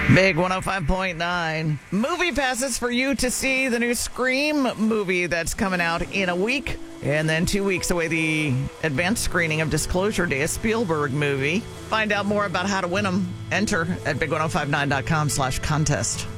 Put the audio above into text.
Big 105.9. Movie passes for you to see the new Scream movie that's coming out in a week. And then 2 weeks away, the advanced screening of Disclosure Day, a Spielberg movie. Find out more about how to win them. Enter at big1059.com/contest.